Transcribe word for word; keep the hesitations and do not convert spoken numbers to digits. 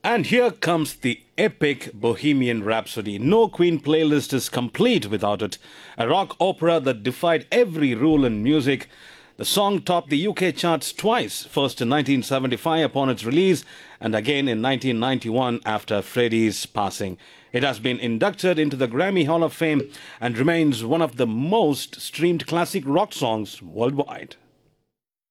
And here comes the epic Bohemian Rhapsody. No Queen playlist is complete without it. A rock opera that defied every rule in music. The song topped the U K charts twice, first in nineteen seventy-five upon its release, and again in nineteen ninety-one after Freddie's passing. It has been inducted into the Grammy Hall of Fame and remains one of the most streamed classic rock songs worldwide.